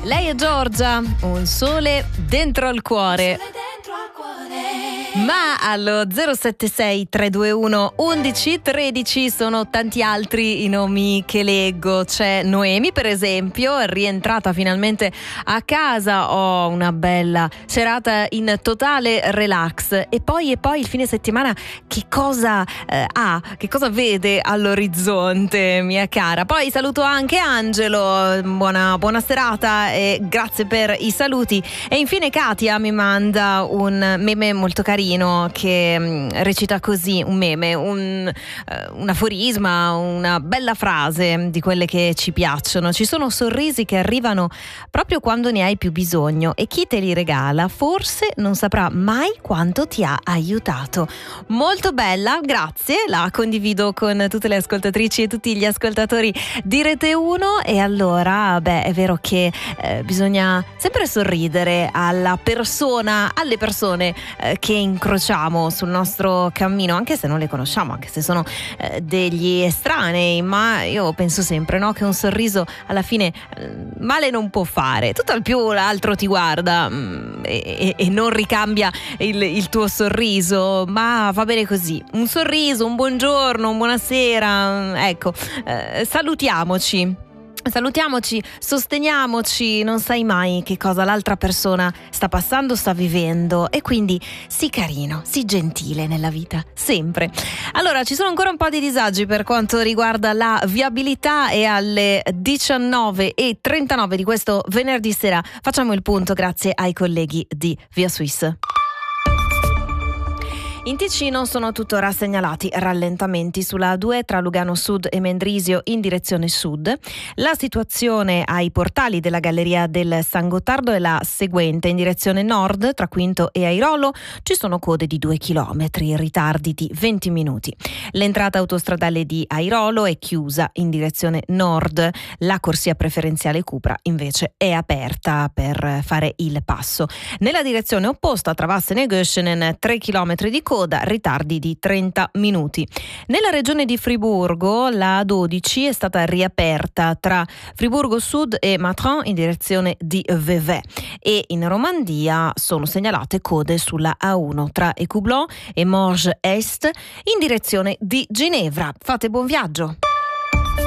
Lei è Giorgia, un sole dentro al cuore. Ma allo 076 321 1113 sono tanti altri i nomi che leggo. C'è Noemi, per esempio, è rientrata finalmente a casa. Ho una bella serata in totale relax. E poi il fine settimana che cosa che cosa vede all'orizzonte, mia cara? Poi saluto anche Angelo, buona serata e grazie per i saluti. E infine Katia mi manda un meme molto carino che recita così, un meme, un aforisma, una bella frase di quelle che ci piacciono. Ci sono sorrisi che arrivano proprio quando ne hai più bisogno e chi te li regala forse non saprà mai quanto ti ha aiutato. Molto bella, grazie, la condivido con tutte le ascoltatrici e tutti gli ascoltatori di Rete 1. E allora, è vero che bisogna sempre sorridere alle persone che incrociamo sul nostro cammino, anche se non le conosciamo, anche se sono degli estranei, ma io penso sempre, no, che un sorriso alla fine male non può fare. Tutto al più l'altro ti guarda e non ricambia il tuo sorriso, ma va bene così. Un sorriso, un buongiorno, un buonasera, ecco, salutiamoci, sosteniamoci, non sai mai che cosa l'altra persona sta passando, sta vivendo, e quindi sii carino, sii gentile nella vita, sempre. Allora, ci sono ancora un po' di disagi per quanto riguarda la viabilità e alle 19:39 di questo venerdì sera facciamo il punto grazie ai colleghi di Via Suisse. In Ticino sono tuttora segnalati rallentamenti sulla A2 tra Lugano Sud e Mendrisio in direzione sud. La situazione ai portali della Galleria del San Gottardo è la seguente: in direzione nord tra Quinto e Airolo ci sono code di 2 chilometri, ritardi di 20 minuti. L'entrata autostradale di Airolo è chiusa in direzione nord. La corsia preferenziale Cupra invece è aperta per fare il passo. Nella direzione opposta tra Vassene e Göschenen 3 chilometri di coda, ritardi di 30 minuti. Nella regione di Friburgo la A12 è stata riaperta tra Friburgo Sud e Matran in direzione di Vevey, e in Romandia sono segnalate code sulla A1 tra Écublon e Morges Est in direzione di Ginevra. Fate buon viaggio!